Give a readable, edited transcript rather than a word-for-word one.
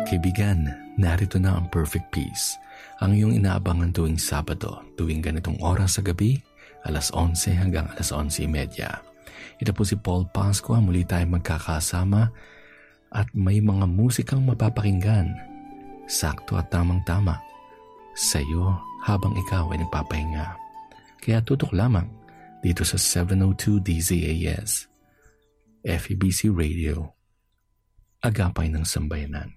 Kaibigan, narito na ang Perfect Peace, ang iyong inaabangan tuwing Sabado, tuwing ganitong oras sa gabi, alas 11 hanggang alas 11:30. Ito po si Paul Pascua, muli tayong magkakasama at may mga musikang mapapakinggan. Sakto at tamang-tama sa iyo habang ikaw ay nagpapahinga. Kaya tutok lamang dito sa 702 DZAS, FEBC Radio, Agapay ng Sambayanan.